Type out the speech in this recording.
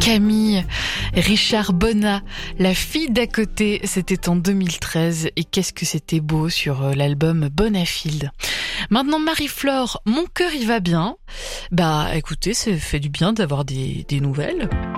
Camille, Richard Bonnat, La fille d'à côté, c'était en 2013 et qu'est-ce que c'était beau sur l'album Bonafield. Maintenant Marie-Flore, Mon cœur y va bien. Bah écoutez, ça fait du bien d'avoir des nouvelles.